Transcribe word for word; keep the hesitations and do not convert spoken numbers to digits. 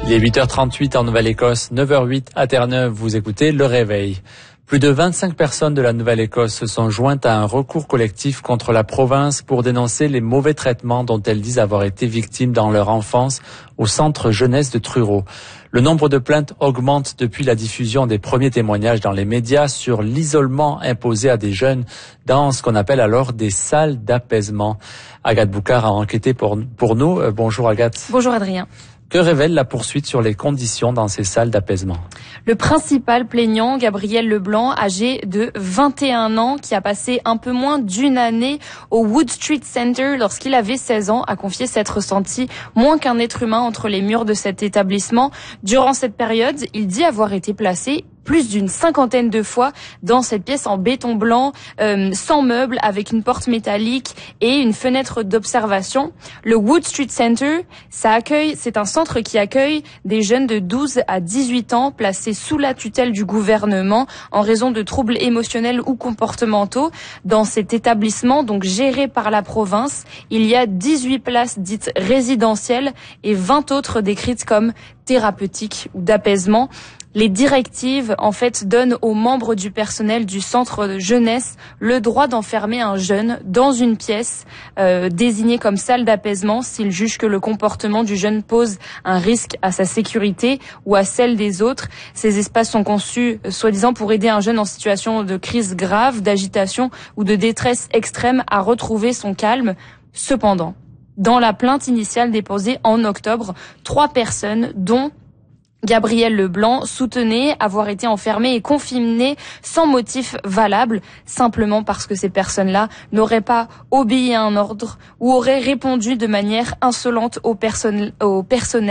Il est huit heures trente-huit en Nouvelle-Écosse, neuf heures huit à Terre-Neuve, vous écoutez Le Réveil. Plus de vingt-cinq personnes de la Nouvelle-Écosse se sont jointes à un recours collectif contre la province pour dénoncer les mauvais traitements dont elles disent avoir été victimes dans leur enfance au centre jeunesse de Truro. Le nombre de plaintes augmente depuis la diffusion des premiers témoignages dans les médias sur l'isolement imposé à des jeunes dans ce qu'on appelle alors des salles d'apaisement. Agathe Boucard a enquêté pour, pour nous. Euh, bonjour Agathe. Bonjour Adrien. Que révèle la poursuite sur les conditions dans ces salles d'apaisement? Le principal plaignant, Gabriel Leblanc, âgé de vingt et un ans, qui a passé un peu moins d'une année au Wood Street Center lorsqu'il avait seize ans, a confié s'être ressenti moins qu'un être humain entre les murs de cet établissement. Durant cette période, il dit avoir été placé plus d'une cinquantaine de fois dans cette pièce en béton blanc, euh, sans meubles, avec une porte métallique et une fenêtre d'observation. Le Wood Street Center, ça accueille, c'est un centre qui accueille des jeunes de douze à dix-huit ans placés sous la tutelle du gouvernement en raison de troubles émotionnels ou comportementaux. Dans cet établissement, donc géré par la province, il y a dix-huit places dites résidentielles et vingt autres décrites comme thérapeutiques ou d'apaisement. Les directives, en fait, donnent aux membres du personnel du centre de jeunesse le droit d'enfermer un jeune dans une pièce euh, désignée comme salle d'apaisement s'ils jugent que le comportement du jeune pose un risque à sa sécurité ou à celle des autres. Ces espaces sont conçus, euh, soi-disant, pour aider un jeune en situation de crise grave, d'agitation ou de détresse extrême à retrouver son calme. Cependant, dans la plainte initiale déposée en octobre, trois personnes, dont Gabriel Leblanc, soutenait avoir été enfermé et confiné sans motif valable, simplement parce que ces personnes-là n'auraient pas obéi à un ordre ou auraient répondu de manière insolente au, person- au personnel.